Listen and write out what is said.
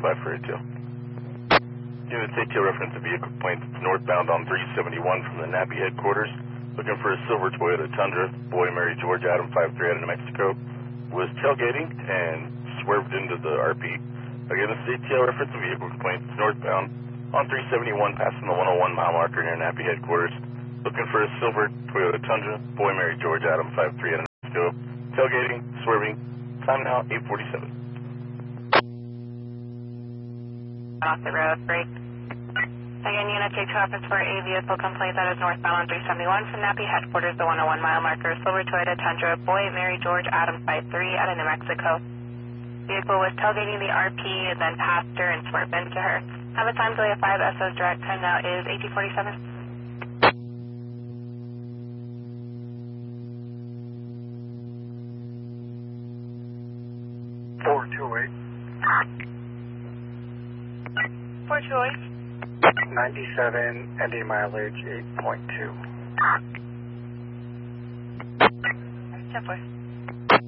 5482. Unit ATL reference a vehicle point northbound on 371 from the Nappy headquarters. Looking for a silver Toyota Tundra. Boy, Mary, George, Adam 53 out of New Mexico. Was tailgating and swerved into the RP. Again, this is ATL reference a vehicle point northbound on 371 passing the 101 mile marker near Nappy headquarters. Looking for a silver Toyota Tundra. Boy, Mary, George, Adam 53 out of New Mexico. Tailgating, swerving. Time now 8:47. Off the road, break. Again, Unit Take reference for a vehicle complaint that is northbound on 371 from Nappy headquarters, the 101 mile marker, silver Toyota Tundra, Boy, Mary, George, Adam 53 out of New Mexico. Vehicle was tailgating the RP and then passed her and swerved into her. Have a time delay of 5 SOs direct. Time now is 18:47. Four two eight. 97, ND mileage 8.2. 10-4.